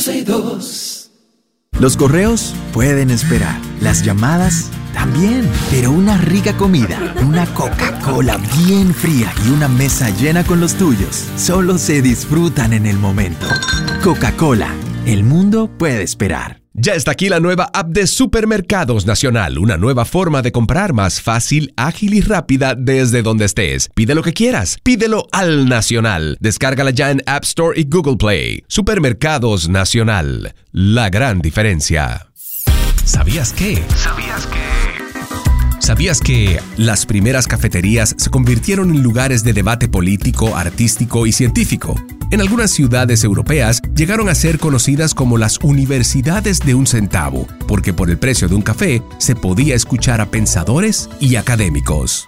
Los correos pueden esperar, las llamadas también, pero una rica comida, una Coca-Cola bien fría y una mesa llena con los tuyos solo se disfrutan en el momento. Coca-Cola, el mundo puede esperar. Ya está aquí la nueva app de Supermercados Nacional, una nueva forma de comprar más fácil, ágil y rápida desde donde estés. Pide lo que quieras, pídelo al Nacional. Descárgala ya en App Store y Google Play. Supermercados Nacional, la gran diferencia. ¿Sabías qué? ¿Sabías que las primeras cafeterías se convirtieron en lugares de debate político, artístico y científico? En algunas ciudades europeas llegaron a ser conocidas como las universidades de un centavo, porque por el precio de un café se podía escuchar a pensadores y académicos.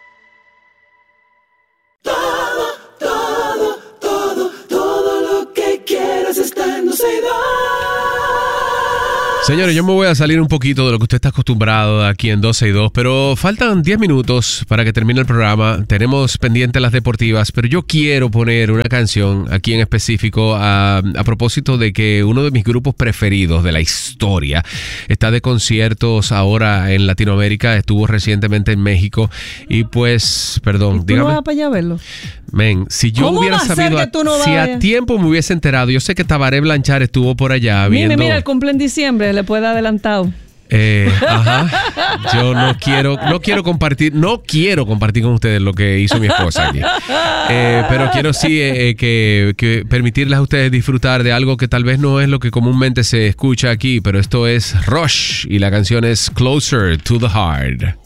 Todo lo que quieras está en 12y 2. Señores, yo me voy a salir un poquito de lo que usted está acostumbrado aquí en 12 y 2, pero faltan 10 minutos para que termine el programa. Tenemos pendientes las deportivas, pero yo quiero poner una canción aquí en específico a propósito de que uno de mis grupos preferidos de la historia está de conciertos ahora en Latinoamérica, estuvo recientemente en México y pues, perdón, ¿Y tú no vas para allá a verlo? Men, si yo hubiera sabido, si a tiempo me hubiese enterado, yo sé que Tabaré Blanchard estuvo por allá viendo... Mira, el cumple en diciembre, le puede adelantado. Yo no quiero compartir con ustedes lo que hizo mi esposa aquí. Pero quiero sí que permitirles a ustedes disfrutar de algo que tal vez no es lo que comúnmente se escucha aquí, pero esto es Rush y la canción es Closer to the Heart.